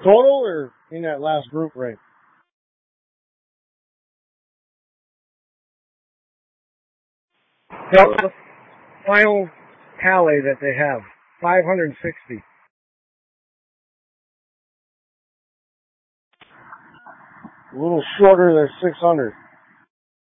Total or in that last group rate? That was the final tally that they have. 560. A little shorter than 600.